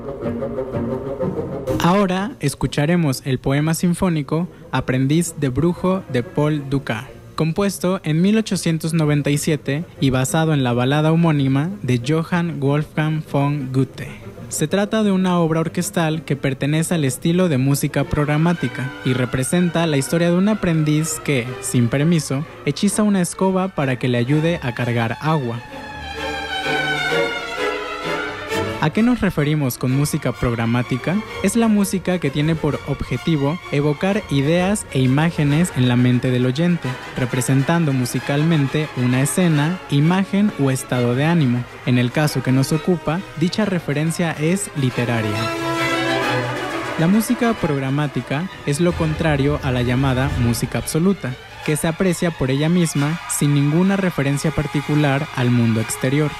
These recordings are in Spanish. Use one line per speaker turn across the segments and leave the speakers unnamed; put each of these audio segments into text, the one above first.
Ahora escucharemos el poema sinfónico Aprendiz de Brujo de Paul Dukas, compuesto en 1897 y basado en la balada homónima de Johann Wolfgang von Goethe. Se trata de una obra orquestal que pertenece al estilo de música programática y representa la historia de un aprendiz que, sin permiso, hechiza una escoba para que le ayude a cargar agua. ¿A qué nos referimos con música programática? Es la música que tiene por objetivo evocar ideas e imágenes en la mente del oyente, representando musicalmente una escena, imagen o estado de ánimo. En el caso que nos ocupa, dicha referencia es literaria. La música programática es lo contrario a la llamada música absoluta, que se aprecia por ella misma sin ninguna referencia particular al mundo exterior.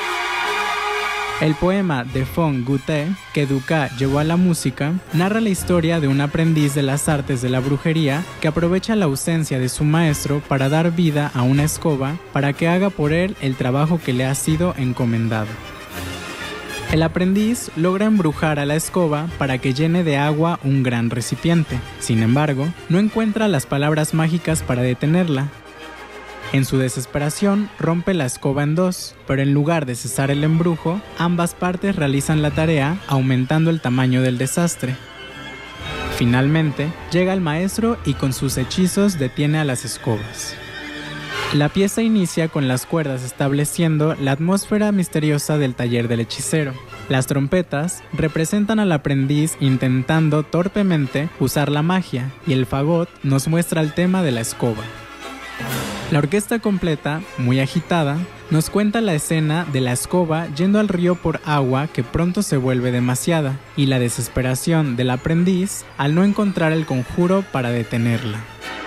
El poema de von Goethe, que Dukas llevó a la música, narra la historia de un aprendiz de las artes de la brujería que aprovecha la ausencia de su maestro para dar vida a una escoba para que haga por él el trabajo que le ha sido encomendado. El aprendiz logra embrujar a la escoba para que llene de agua un gran recipiente. Sin embargo, no encuentra las palabras mágicas para detenerla. En su desesperación, rompe la escoba en dos, pero en lugar de cesar el embrujo, ambas partes realizan la tarea, aumentando el tamaño del desastre. Finalmente, llega el maestro y con sus hechizos detiene a las escobas. La pieza inicia con las cuerdas estableciendo la atmósfera misteriosa del taller del hechicero. Las trompetas representan al aprendiz intentando torpemente usar la magia, y el fagot nos muestra el tema de la escoba. La orquesta completa, muy agitada, nos cuenta la escena de la escoba yendo al río por agua que pronto se vuelve demasiada, y la desesperación del aprendiz al no encontrar el conjuro para detenerla.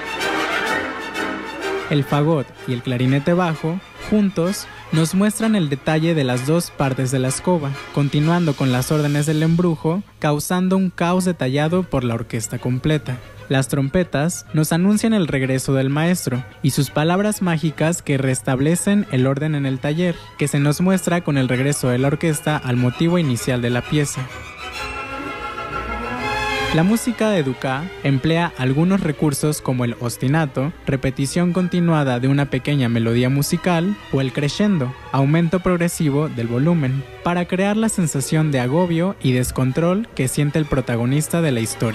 El fagot y el clarinete bajo, juntos, nos muestran el detalle de las dos partes de la escoba, continuando con las órdenes del embrujo, causando un caos detallado por la orquesta completa. Las trompetas nos anuncian el regreso del maestro y sus palabras mágicas que restablecen el orden en el taller, que se nos muestra con el regreso de la orquesta al motivo inicial de la pieza. La música de Dukas emplea algunos recursos como el ostinato, repetición continuada de una pequeña melodía musical, o el crescendo, aumento progresivo del volumen, para crear la sensación de agobio y descontrol que siente el protagonista de la historia.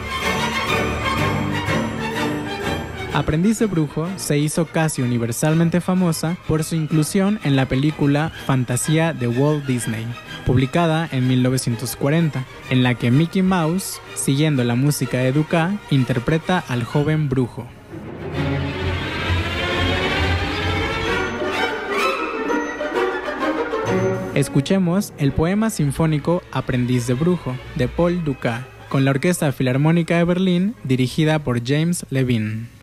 Aprendiz de Brujo se hizo casi universalmente famosa por su inclusión en la película Fantasía de Walt Disney, publicada en 1940, en la que Mickey Mouse, siguiendo la música de Dukas, interpreta al joven brujo. Escuchemos el poema sinfónico Aprendiz de Brujo, de Paul Dukas, con la Orquesta Filarmónica de Berlín, dirigida por James Levine.